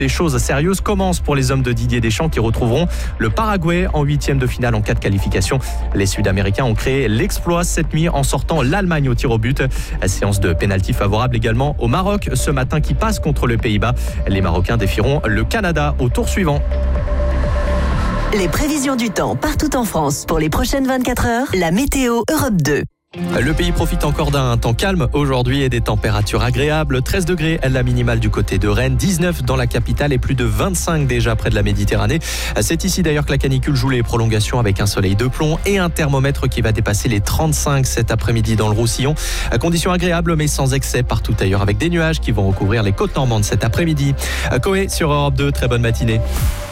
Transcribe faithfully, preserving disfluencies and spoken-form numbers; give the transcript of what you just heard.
Les choses sérieuses commencent pour les hommes de Didier Deschamps qui retrouveront le Paraguay en huitième de finale en cas de qualification. Les Sud-Américains ont créé l'exploit cette nuit en sortant l'Allemagne au tir au but. Séance de pénalty favorable également au Maroc ce matin qui passe contre les Pays-Bas. Les Marocains défieront le Canada au tour suivant. Les prévisions du temps partout en France pour les prochaines vingt-quatre heures. La météo Europe deux. Le pays profite encore d'un temps calme aujourd'hui et des températures agréables. treize degrés la minimale du côté de Rennes, dix-neuf dans la capitale et plus de vingt-cinq déjà près de la Méditerranée. C'est ici d'ailleurs que la canicule joue les prolongations avec un soleil de plomb et un thermomètre qui va dépasser les trente-cinq cet après-midi dans le Roussillon. Conditions agréables mais sans excès partout ailleurs avec des nuages qui vont recouvrir les côtes normandes cet après-midi. Coé sur Europe deux, très bonne matinée.